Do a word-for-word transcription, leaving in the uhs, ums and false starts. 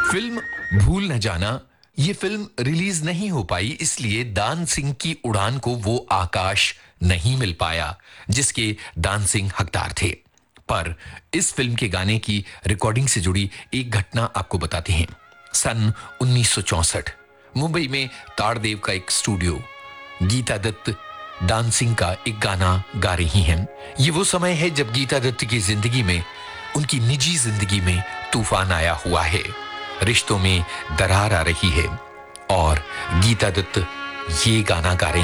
Film भूल न जाना ये फिल्म रिलीज नहीं हो पाई, इसलिए दान सिंह की उड़ान को वो आकाश नहीं मिल पाया जिसके दान सिंह हकदार थे। पर इस फिल्म के गाने की रिकॉर्डिंग से जुड़ी एक घटना आपको बताते हैं। सन उन्नीस सौ चौसठ मुंबई में ताड़देव का एक स्टूडियो, गीता दत्त दान सिंह का एक गाना गा रही हैं। ये वो समय है जब गीता दत्त की जिंदगी में, उनकी निजी जिंदगी में तूफान आया हुआ है, रिश्तों में दरार आ रही है और गीता दत्त ये गाना गा रही